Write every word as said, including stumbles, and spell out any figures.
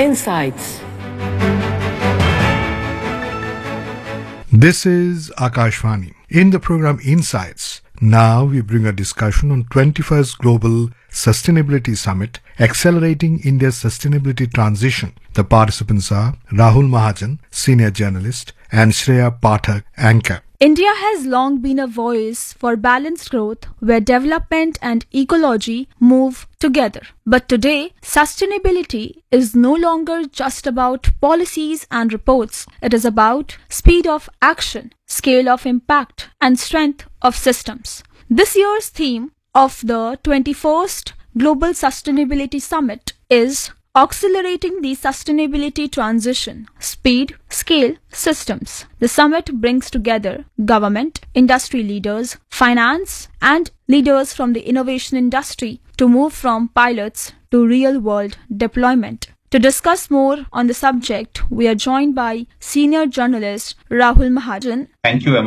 Insights. This is Akashvani. In the program Insights, now we bring a discussion on twenty-first Global Sustainability Summit, Accelerating India's Sustainability Transition. The participants are Rahul Mahajan, Senior Journalist, and Shreya Pathak, Anchor. India has long been a voice for balanced growth where development and ecology move together. But today, sustainability is no longer just about policies and reports. It is about speed of action, scale of impact, and strength of systems. This year's theme of the twenty-first Global Sustainability Summit is Accelerating the Sustainability Transition, Speed, Scale, Systems. The summit brings together government, industry leaders, finance, and leaders from the innovation industry to move from pilots to real-world deployment. To discuss more on the subject, we are joined by senior journalist Rahul Mahajan. Thank you,